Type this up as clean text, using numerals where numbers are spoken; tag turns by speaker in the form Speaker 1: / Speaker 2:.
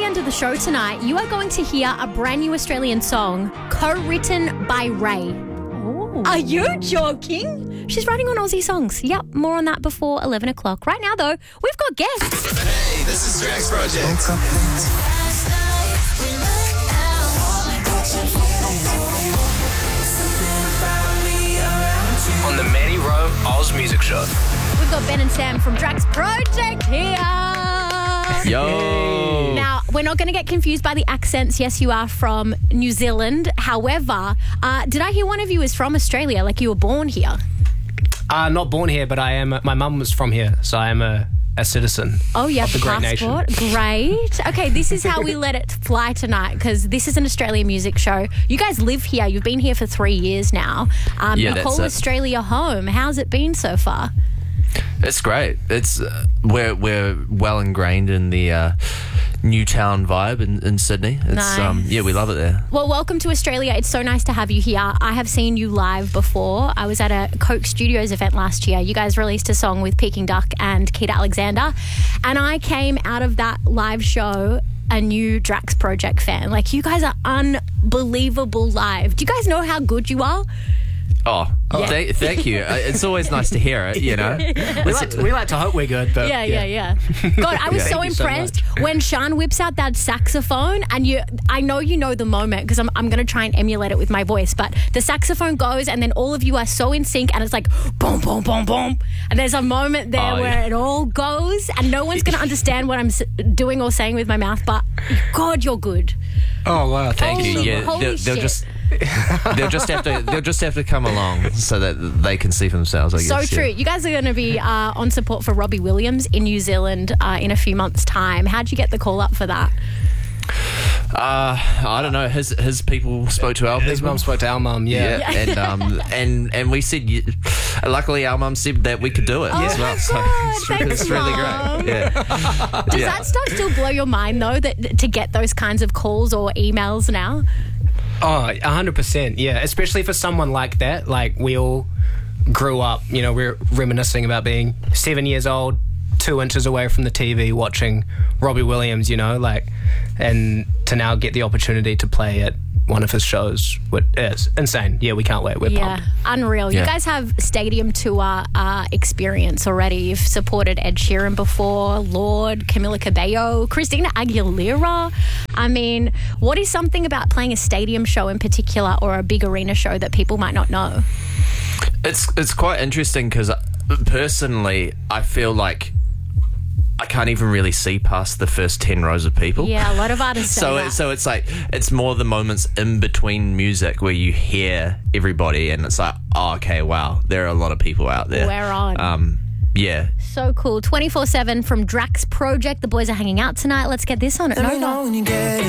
Speaker 1: end of the show tonight, you are going to hear a brand new Australian song co-written by Ray.
Speaker 2: Ooh.
Speaker 1: Are you joking? She's writing on Aussie songs. Yep, more on that before 11 o'clock. Right now, though, we've got guests.
Speaker 3: Hey, this is Drax Project. On the Manny Rowe Oz Music Show.
Speaker 1: We've got Ben and Sam from Drax Project here.
Speaker 4: Yo.
Speaker 1: Now, we're not going to get confused by the accents. Yes, you are from New Zealand. However, did I hear one of you is from Australia, like you were born here?
Speaker 5: Not born here, but I am. My mum was from here, so I am a citizen.
Speaker 1: Oh, yeah,
Speaker 5: of the great nation.
Speaker 1: passport. Great. Okay, this is how we let it fly tonight, because this is an Australian music show. You guys live here. You've been here for 3 years now.
Speaker 4: Yeah,
Speaker 1: you call Australia home. How's it been so far?
Speaker 4: It's great. It's we're well ingrained in the Newtown vibe in Sydney. It's
Speaker 1: Nice.
Speaker 4: we love it there.
Speaker 1: Well, welcome to Australia. It's so nice to have you here. I have seen you live before. I was at a Coke Studios event last year. You guys released a song with Peking Duck and Keita Alexander. And I came out of that live show a new Drax Project fan. Like, you guys are unbelievable live. Do you guys know how good you are?
Speaker 4: Oh, thank you. It's always nice to hear it, you know.
Speaker 5: We like to hope we're good, but
Speaker 1: Yeah. God, I was so
Speaker 5: Thank you so
Speaker 1: impressed when Sean whips out that saxophone, and I know you know the moment, because I'm going to try and emulate it with my voice, but the saxophone goes and then all of you are so in sync and it's like boom, boom, boom, boom. And there's a moment there where it all goes and no one's going to understand what I'm doing or saying with my mouth, but God, you're good.
Speaker 5: Oh wow,
Speaker 4: Thank you.
Speaker 1: Holy-
Speaker 4: Yeah,
Speaker 1: holy
Speaker 4: they'll
Speaker 1: shit.
Speaker 4: they'll just have to come along so that they can see for themselves, I guess.
Speaker 1: So true. You guys are going to be on support for Robbie Williams in New Zealand in a few months' time. How'd you get the call up for that?
Speaker 4: I don't know. His people spoke to our
Speaker 5: his
Speaker 4: people.
Speaker 5: mum spoke to our mum. Yeah.
Speaker 4: And we said, luckily our mum said that we could do it as well.
Speaker 1: my
Speaker 4: So
Speaker 1: God,
Speaker 4: it's,
Speaker 1: thanks,
Speaker 4: it's really
Speaker 1: Mum.
Speaker 4: great. Yeah.
Speaker 1: Does that stuff still blow your mind, though, that to get those kinds of calls or emails now?
Speaker 5: Oh, 100%. Yeah, especially for someone like that. Like, we all grew up, we're reminiscing about being 7 years old, 2 inches away from the TV watching Robbie Williams, and to now get the opportunity to play at one of his shows is insane. Yeah, we can't wait. We're pumped.
Speaker 1: Unreal. You
Speaker 4: Yeah.
Speaker 1: guys have stadium tour experience already. You've supported Ed Sheeran before, Lorde, Camila Cabello, Christina Aguilera. I mean, what is something about playing a stadium show in particular or a big arena show that people might not know?
Speaker 4: It's quite interesting because personally, I feel like I can't even really see past the first 10 rows of people.
Speaker 1: Yeah, a lot of artists say that.
Speaker 4: So it's like, it's more the moments in between music where you hear everybody and it's like, oh, okay, wow, there are a lot of people out there.
Speaker 1: We're on.
Speaker 4: Yeah.
Speaker 1: So cool. 24/7 from Drax Project. The boys are hanging out tonight. Let's get this on at No.